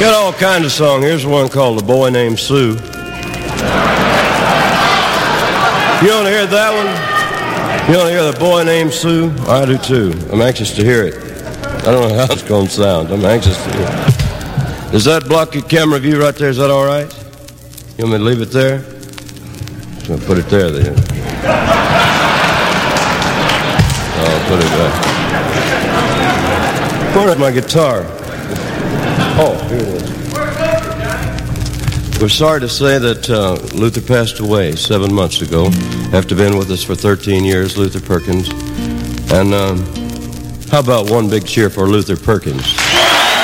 Got all kinds of songs. Here's one called The Boy Named Sue. You want to hear that one? You want to hear The Boy Named Sue? I do too. I'm anxious to hear it. I don't know how it's going to sound. I'm anxious to hear it. Does that block your camera view right there? Is that all right? You want me to leave it there? I'm going to put it there then. I'll put it there. Where's my guitar? Oh, here it is. We're sorry to say that Luther passed away 7 months ago after being with us for 13 years, Luther Perkins. And how about one big cheer for Luther Perkins?